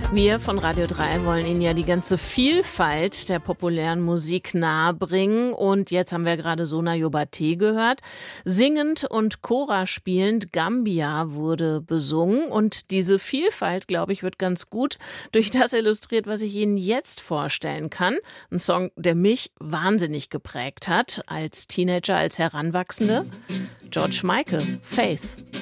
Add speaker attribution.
Speaker 1: Wir von Radio 3 wollen Ihnen ja die ganze Vielfalt der populären Musik nahebringen. Und jetzt haben wir gerade Sona Yobate gehört. Singend und Chora spielend Gambia wurde besungen. Und diese Vielfalt, glaube ich, wird ganz gut durch das illustriert, was ich Ihnen jetzt vorstellen kann. Ein Song, der mich wahnsinnig geprägt hat als Teenager, als Heranwachsende. George Michael, Faith.